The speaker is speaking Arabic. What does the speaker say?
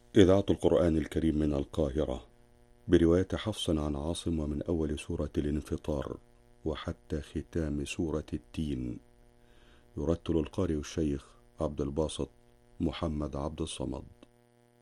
إذاعة القرآن الكريم من القاهرة برواية حفص عن عاصم ومن أول سورة الانفطار وحتى ختام سورة التين. يرتل القارئ الشيخ عبد الباسط محمد عبد الصمد.